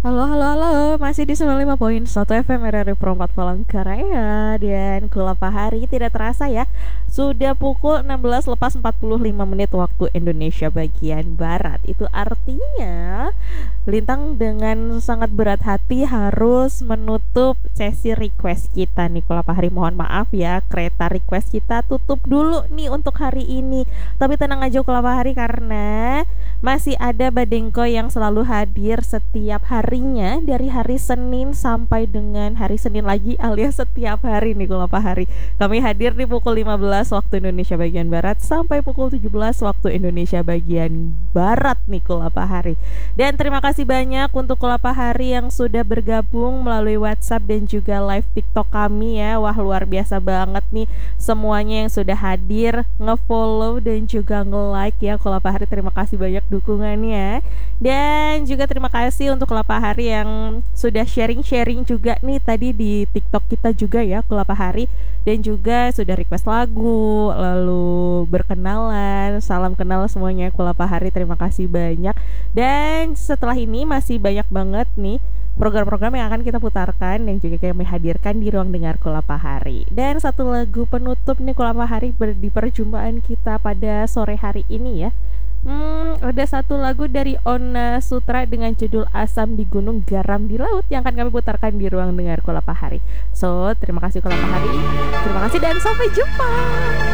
Halo, halo, halo, masih di 95,1 FM RRI Perempat Palangkaraya. Dan kelapa hari tidak terasa ya, sudah pukul 16 lepas 45 menit waktu Indonesia bagian Barat. Itu artinya Lintang dengan sangat berat hati harus menutup sesi request kita nih kelapa hari. Mohon maaf ya, kereta request kita tutup dulu nih untuk hari ini. Tapi tenang aja kelapa hari, karena masih ada Badengko yang selalu hadir setiap harinya dari hari Senin sampai dengan hari Senin lagi, alias setiap hari nih kelapa hari. Kami hadir di pukul 15 waktu Indonesia bagian Barat sampai pukul 17 waktu Indonesia bagian Barat nih kelapa hari. Dan terima kasih banyak untuk kelapa hari yang sudah bergabung melalui WhatsApp dan juga live TikTok kami ya. Wah, luar biasa banget nih semuanya yang sudah hadir, nge-follow dan juga nge-like ya kelapa hari. Terima kasih banyak dukungannya. Dan juga terima kasih untuk kelapa hari yang sudah sharing-sharing juga nih tadi di TikTok kita juga ya kelapa hari. Dan juga sudah request lagu, lalu berkenalan, salam kenal semuanya kelapa hari. Terima kasih banyak. Dan setelah ini masih banyak banget nih program-program yang akan kita putarkan yang juga kami hadirkan di ruang dengar Kulapa Hari. Dan satu lagu penutup nih Kulapa Hari di perjumpaan kita pada sore hari ini ya. Ada satu lagu dari Ona Sutra dengan judul Asam di Gunung Garam di Laut yang akan kami putarkan di ruang dengar Kulapa Hari. So, terima kasih Kulapa Hari. Terima kasih dan sampai jumpa.